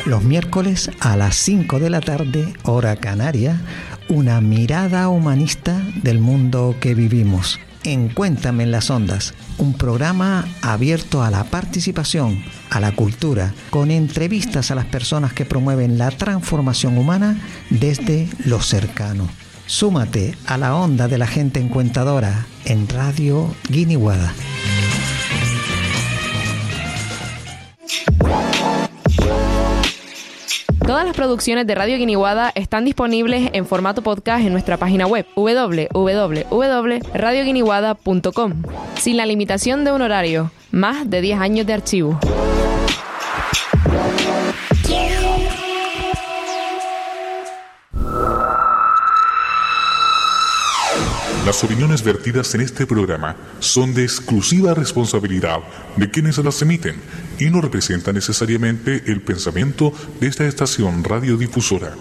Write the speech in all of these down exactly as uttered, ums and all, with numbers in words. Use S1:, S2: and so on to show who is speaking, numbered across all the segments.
S1: Los miércoles a las cinco de la tarde, hora canaria, una mirada humanista del mundo que vivimos. En Cuéntame en las Ondas, un programa abierto a la participación, a la cultura, con entrevistas a las personas que promueven la transformación humana desde lo cercano. Súmate a la onda de la gente encuentadora en Radio Guiniguada.
S2: Todas las producciones de Radio Guiniguada están disponibles en formato podcast en nuestra página web doble u doble u doble u punto radio guiniguada punto com, sin la limitación de un horario, más de diez años de archivo.
S3: Las opiniones vertidas en este programa son de exclusiva responsabilidad de quienes las emiten y no representan necesariamente el pensamiento de esta estación radiodifusora.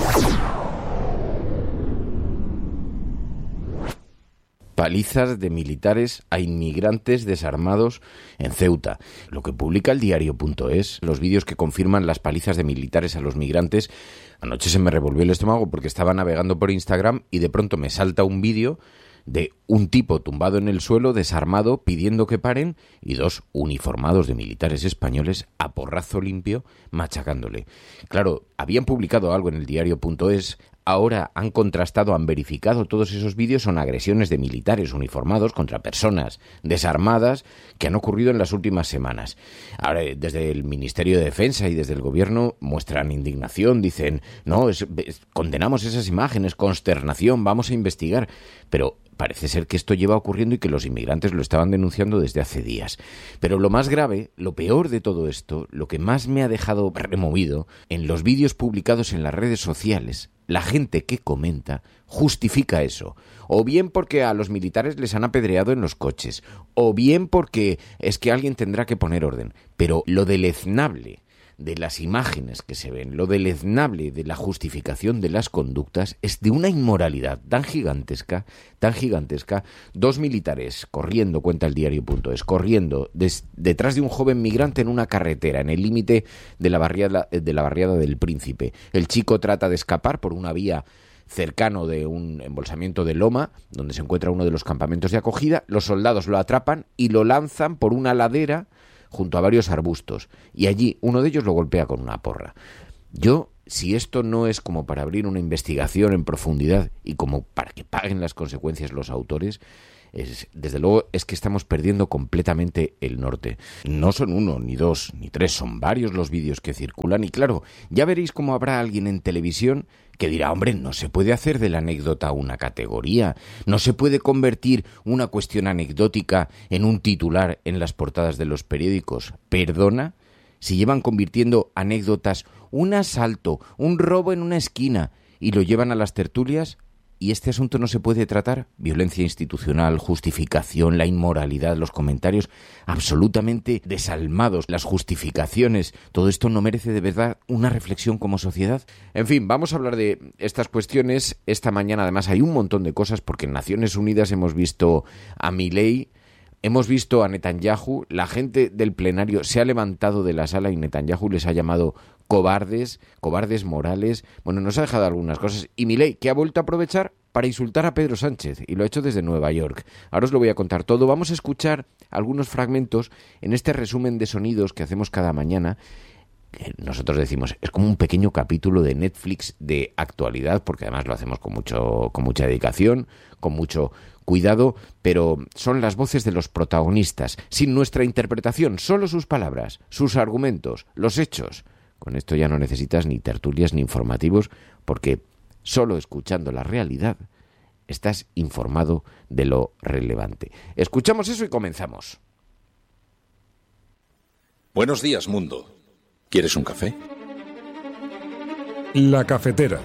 S4: Palizas de militares a inmigrantes desarmados en Ceuta. Lo que publica el diario punto es, los vídeos que confirman las palizas de militares a los migrantes. Anoche se me revolvió el estómago porque estaba navegando por Instagram y de pronto me salta un vídeo de un tipo tumbado en el suelo, desarmado, pidiendo que paren, y dos uniformados de militares españoles a porrazo limpio machacándole. Claro, habían publicado algo en el diario punto es, ahora han contrastado, han verificado todos esos vídeos, son agresiones de militares uniformados contra personas desarmadas que han ocurrido en las últimas semanas. Ahora, desde el Ministerio de Defensa y desde el Gobierno muestran indignación, dicen, no, es, es, condenamos esas imágenes, consternación, vamos a investigar, pero parece ser que esto lleva ocurriendo y que los inmigrantes lo estaban denunciando desde hace días. Pero lo más grave, lo peor de todo esto, lo que más me ha dejado removido, en los vídeos publicados en las redes sociales, la gente que comenta justifica eso. O bien porque a los militares les han apedreado en los coches, o bien porque es que alguien tendrá que poner orden. Pero lo deleznable de las imágenes que se ven, lo deleznable de la justificación de las conductas es de una inmoralidad tan gigantesca, tan gigantesca. Dos militares corriendo, cuenta el diario punto es, corriendo des, detrás de un joven migrante en una carretera, en el límite de la barriada, de la barriada del Príncipe. El chico trata de escapar por una vía cercano de un embolsamiento de loma, donde se encuentra uno de los campamentos de acogida. Los soldados lo atrapan y lo lanzan por una ladera junto a varios arbustos, y allí uno de ellos lo golpea con una porra. Yo, si esto no es como para abrir una investigación en profundidad y como para que paguen las consecuencias los autores, es, desde luego es que estamos perdiendo completamente el norte. No son uno, ni dos, ni tres, son varios los vídeos que circulan, y claro, ya veréis cómo habrá alguien en televisión que dirá, hombre, no se puede hacer de la anécdota una categoría, no se puede convertir una cuestión anecdótica en un titular en las portadas de los periódicos. ¿Perdona? Si llevan convirtiendo anécdotas un asalto, un robo en una esquina, y lo llevan a las tertulias, y este asunto no se puede tratar, violencia institucional, justificación, la inmoralidad, los comentarios absolutamente desalmados, las justificaciones, todo esto no merece de verdad una reflexión como sociedad. En fin, vamos a hablar de estas cuestiones esta mañana. Además hay un montón de cosas, porque en Naciones Unidas hemos visto a Milei, hemos visto a Netanyahu, la gente del plenario se ha levantado de la sala y Netanyahu les ha llamado cobardes, cobardes morales. Bueno, nos ha dejado algunas cosas. Y Milei, que ha vuelto a aprovechar para insultar a Pedro Sánchez, y lo ha hecho desde Nueva York. Ahora os lo voy a contar todo. Vamos a escuchar algunos fragmentos en este resumen de sonidos que hacemos cada mañana. Nosotros decimos, es como un pequeño capítulo de Netflix de actualidad, porque además lo hacemos con mucho, con mucha dedicación, con mucho cuidado, pero son las voces de los protagonistas, sin nuestra interpretación, solo sus palabras, sus argumentos, los hechos. Con esto ya no necesitas ni tertulias ni informativos, porque solo escuchando la realidad estás informado de lo relevante. Escuchamos eso y comenzamos.
S5: Buenos días, mundo. ¿Quieres un café?
S6: La cafetera.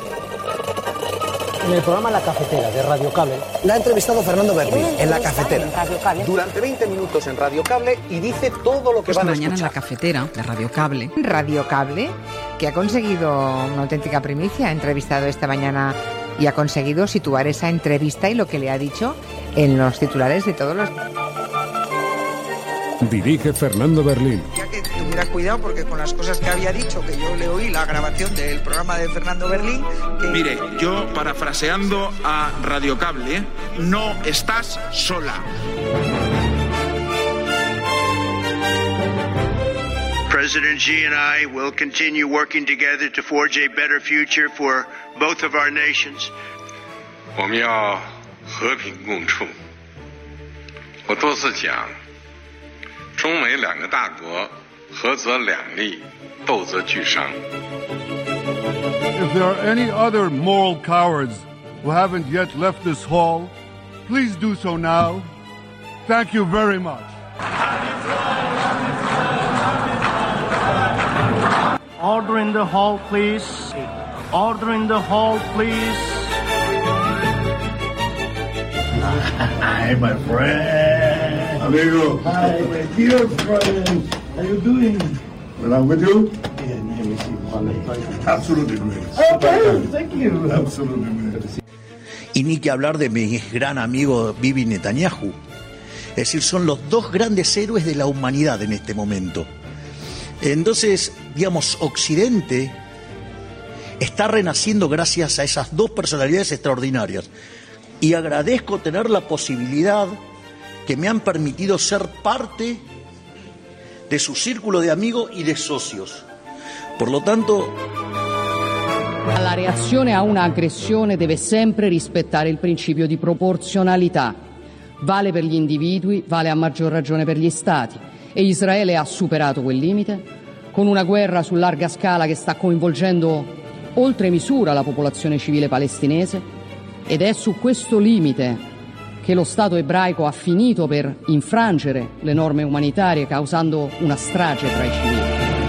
S7: En el programa La Cafetera de Radio Cable la ha entrevistado Fernando Berlín en La Cafetera en durante veinte minutos en Radio Cable y dice todo lo que
S8: pues
S7: van a
S8: mañana
S7: escuchar.
S8: En La Cafetera de Radio Cable.
S9: Radio Cable, que ha conseguido una auténtica primicia, ha entrevistado esta mañana y ha conseguido situar esa entrevista y lo que le ha dicho en los titulares de todos los...
S6: Dirige Fernando Berlín.
S10: Ya que tu
S6: tuviera cuidado porque con las cosas que había dicho, que yo le oí la grabación del programa de Fernando Berlín... Que...
S10: Mire, yo parafraseando a Radio Cable, no estás sola.
S11: President Xi and I will continue working together to forge a better future for both of our nations.
S12: 我们要和平共处。我多次讲，中美两个大国，合则两利，斗则俱伤。
S13: If there are any other moral cowards who haven't yet left this hall, please do so now. Thank you very much.
S14: Order in the hall, please. Order in the hall, please.
S15: Hi, my friend. Amigo. Hi, my dear friend. How you doing? When I'm with you? Yeah, let me see. Absolutely great. Okay, thank you. Absolutely great.
S16: Y ni que hablar de mi gran amigo Bibi Netanyahu. Es decir, son los dos grandes héroes de la humanidad en este momento. Entonces, digamos, Occidente está renaciendo gracias a esas dos personalidades extraordinarias. Y agradezco tener la posibilidad que me han permitido ser parte de su círculo de amigos y de socios. Por lo tanto...
S17: La reazione a una aggressione deve sempre rispettare il principio di proporzionalità. Vale per gli individui, vale a maggior ragione per gli Stati. E Israele ha superato quel limite con una guerra su larga scala che sta coinvolgendo oltre misura la popolazione civile palestinese, ed è su questo limite che lo Stato ebraico ha finito per infrangere le norme umanitarie causando una strage tra i civili.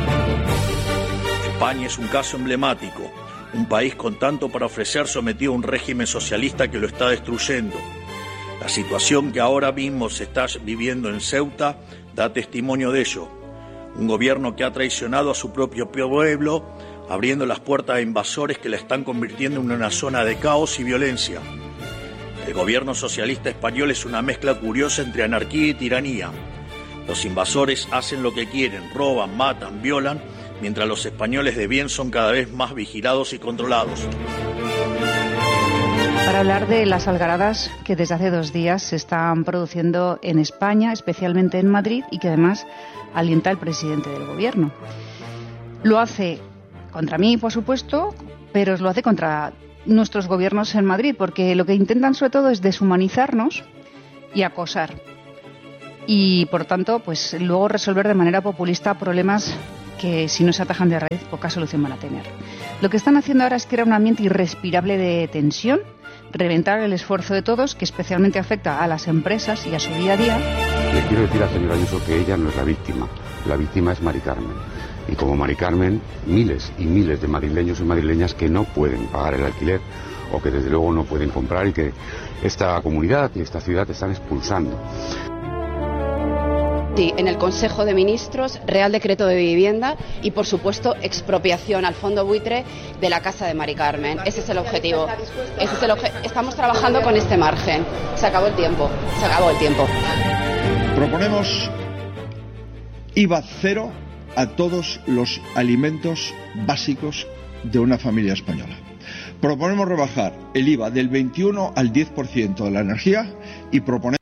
S16: España es un caso emblemático, un país con tanto para ofrecer sometido a un régimen socialista que lo está destruyendo. La situación que ahora mismo se está viviendo en Ceuta da testimonio de ello. Un gobierno que ha traicionado a su propio pueblo, abriendo las puertas a invasores que la están convirtiendo en una zona de caos y violencia. El gobierno socialista español es una mezcla curiosa entre anarquía y tiranía. Los invasores hacen lo que quieren, roban, matan, violan, mientras los españoles de bien son cada vez más vigilados y controlados.
S18: Para hablar de las algaradas que desde hace dos días se están produciendo en España, especialmente en Madrid, y que además alienta el presidente del gobierno. Lo hace contra mí, por supuesto, pero lo hace contra nuestros gobiernos en Madrid, porque lo que intentan sobre todo es deshumanizarnos y acosar. Y, por tanto, pues luego resolver de manera populista problemas que, si no se atajan de raíz, poca solución van a tener. Lo que están haciendo ahora es crear un ambiente irrespirable de tensión, reventar el esfuerzo de todos, que especialmente afecta a las empresas y a su día a día.
S19: Le quiero decir a señora Ayuso que ella no es la víctima. La víctima es Mari Carmen. Y como Mari Carmen, miles y miles de madrileños y madrileñas que no pueden pagar el alquiler o que desde luego no pueden comprar y que esta comunidad y esta ciudad están expulsando.
S20: Sí, en el Consejo de Ministros, Real Decreto de Vivienda y, por supuesto, expropiación al fondo buitre de la casa de Mari Carmen. Ese es el objetivo. Ese es el obje- Estamos trabajando con este margen. Se acabó el tiempo. Se acabó el tiempo.
S21: Proponemos I V A cero a todos los alimentos básicos de una familia española. Proponemos rebajar el I V A del veintiuno al diez por ciento de la energía y proponemos